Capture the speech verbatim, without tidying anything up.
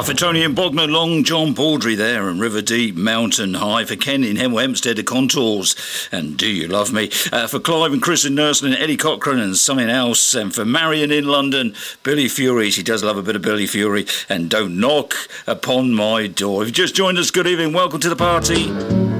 for Tony and Bognor, Long John Baldry there, and River Deep, Mountain High. For Ken in Hemel Hempstead, The Contours, and Do You Love Me? Uh, for Clive and Chris in Nursing, and Eddie Cochran, and Something Else. And for Marion in London, Billy Fury. She does love a bit of Billy Fury. And Don't Knock Upon My Door. If you've just joined us, good evening. Welcome to the party.